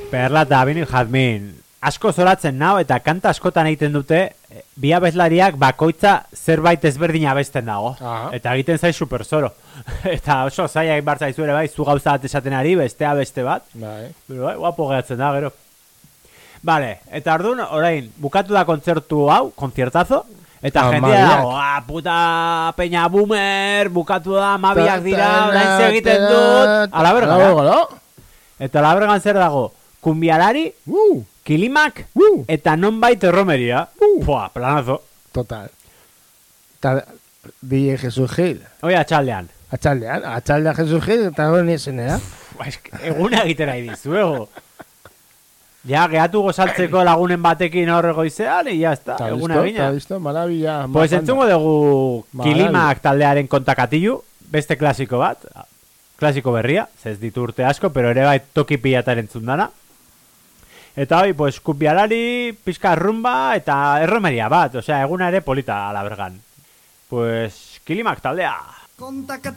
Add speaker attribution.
Speaker 1: Perla eta Bini Jazmin. Asko zoratzen nau eta kanta askotan egiten dute bi abeslariak bakoitza zerbait ezberdina abesten dago.
Speaker 2: Aha.
Speaker 1: Eta egiten zai super zoro. Eta oso zaila egin bar zaizu ere bai, zu gauza bat esaten ari, bestea beste bat.
Speaker 2: Bai.
Speaker 1: Pero bai, guapo geratzen da, gero. Vale, eta orduan, orain, bukatu da kontzertu hau, konzertazo, eta jendea dago, puta peña boomer, bukatu da, mabiak dira, orain egiten dut, a la verga. Eta la vergan zer dago, kumbialari, kilimak, eta nonbait erromeria. Pua, planazo.
Speaker 2: Total. Eta DJ Jesus Gil.
Speaker 1: Oi, atxaldean.
Speaker 2: Atxaldean Jesus Gil, eta hori esenera.
Speaker 1: Eguna egiten nahi dizuego. Ja, gehatu gozaltzeko lagunen batekin horre goizean, y ya está, eguna egina.
Speaker 2: Está listo, maravilla.
Speaker 1: Pues entzungo dugu Kilimak taldearen kontakatilu, beste klasiko bat, klasiko berria, ez ditu urte asko, pero ere bai toki pilatan entzun dana. Eta hoi, pues, kupialari, pizka rumba eta erromeria bat, osea, eguna ere polita ala bergan. Pues, Kilimak taldea.
Speaker 3: Kontakatilu